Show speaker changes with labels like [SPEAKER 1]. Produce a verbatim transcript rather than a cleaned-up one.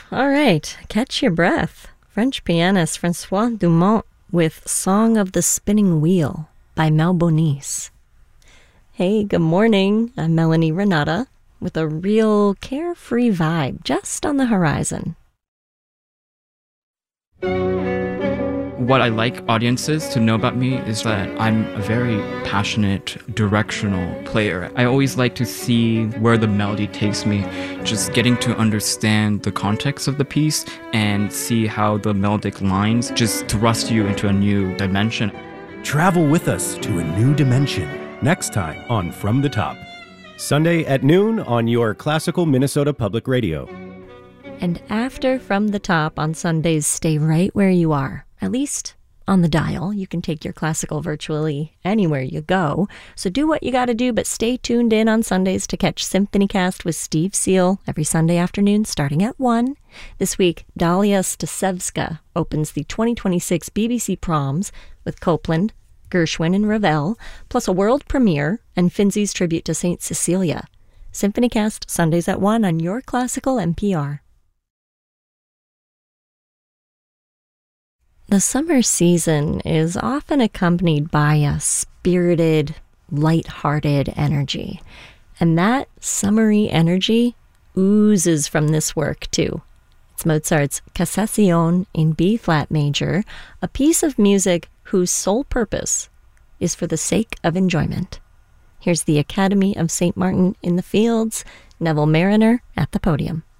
[SPEAKER 1] All right, catch your breath. French pianist Francois Dumont with Song of the Spinning Wheel by Mel Bonis. Hey, good morning. I'm Melanie Renata with a real carefree vibe just on the horizon.
[SPEAKER 2] What I like audiences to know about me is that I'm a very passionate, directional player. I always like to see where the melody takes me, just getting to understand the context of the piece and see how the melodic lines just thrust you into a new dimension.
[SPEAKER 3] Travel with us to a new dimension next time on From the Top. Sunday at noon on your classical Minnesota Public Radio.
[SPEAKER 1] And after From the Top on Sundays, stay right where you are, at least on the dial. You can take your classical virtually anywhere you go. So do what you got to do, but stay tuned in on Sundays to catch SymphonyCast with Steve Seal every Sunday afternoon starting at one. This week, Dalia Stasevska opens the twenty twenty-six B B C Proms with Copland, Gershwin, and Ravel, plus a world premiere and Finzi's tribute to Saint Cecilia. SymphonyCast, Sundays at one on your classical N P R. The summer season is often accompanied by a spirited, light-hearted energy. And that summery energy oozes from this work, too. It's Mozart's Cassation in B-flat major, a piece of music whose sole purpose is for the sake of enjoyment. Here's the Academy of Saint Martin in the Fields, Neville Mariner at the podium.